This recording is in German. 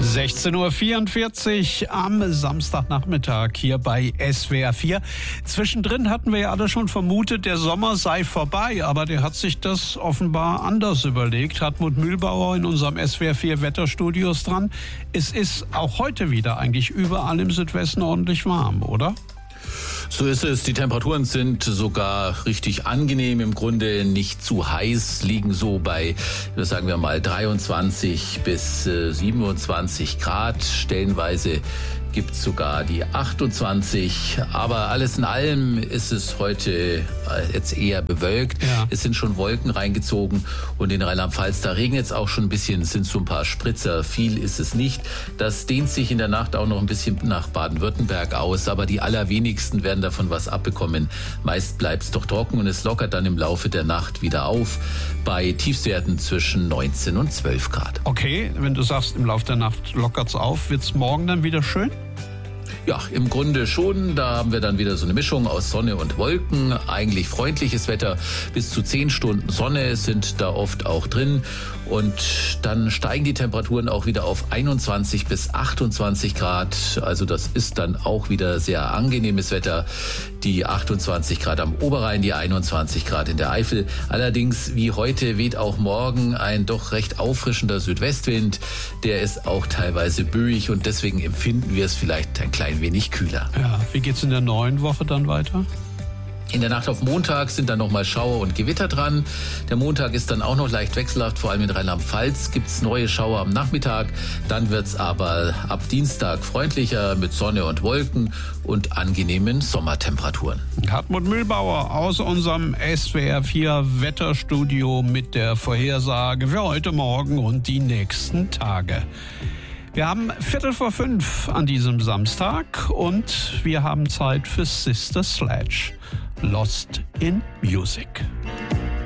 16:44 Uhr am Samstagnachmittag hier bei SWR 4. Zwischendrin hatten wir ja alle schon vermutet, der Sommer sei vorbei, aber der hat sich das offenbar anders überlegt. Hartmut Mühlbauer in unserem SWR 4 Wetterstudios dran. Es ist auch heute wieder eigentlich überall im Südwesten ordentlich warm, oder? So ist es. Die Temperaturen sind sogar richtig angenehm. Im Grunde nicht zu heiß, liegen so bei, sagen wir mal, 23 bis 27 Grad. Stellenweise gibt es sogar die 28. Aber alles in allem ist es heute jetzt eher bewölkt. Ja. Es sind schon Wolken reingezogen und in Rheinland-Pfalz, da regnet es auch schon ein bisschen. Es sind so ein paar Spritzer. Viel ist es nicht. Das dehnt sich in der Nacht auch noch ein bisschen nach Baden-Württemberg aus. Aber die allerwenigsten werden davon was abbekommen. Meist bleibt es doch trocken und es lockert dann im Laufe der Nacht wieder auf bei Tiefstwerten zwischen 19 und 12 Grad. Okay, wenn du sagst, im Laufe der Nacht lockert es auf, wird es morgen dann wieder schön? Ja, im Grunde schon. Da haben wir dann wieder so eine Mischung aus Sonne und Wolken. Eigentlich freundliches Wetter. Bis zu 10 Stunden Sonne sind da oft auch drin. Und dann steigen die Temperaturen auch wieder auf 21 bis 28 Grad. Also das ist dann auch wieder sehr angenehmes Wetter. Die 28 Grad am Oberrhein, die 21 Grad in der Eifel. Allerdings, wie heute, weht auch morgen ein doch recht auffrischender Südwestwind. Der ist auch teilweise böig und deswegen empfinden wir es vielleicht ein klein wenig kühler. Ja, wie geht's in der neuen Woche dann weiter? In der Nacht auf Montag sind dann nochmal Schauer und Gewitter dran. Der Montag ist dann auch noch leicht wechselhaft, vor allem in Rheinland-Pfalz gibt es neue Schauer am Nachmittag. Dann wird es aber ab Dienstag freundlicher mit Sonne und Wolken und angenehmen Sommertemperaturen. Hartmut Mühlbauer aus unserem SWR 4 Wetterstudio mit der Vorhersage für heute Morgen und die nächsten Tage. Wir haben 4:45 an diesem Samstag und wir haben Zeit für Sister Sledge. Lost in Music.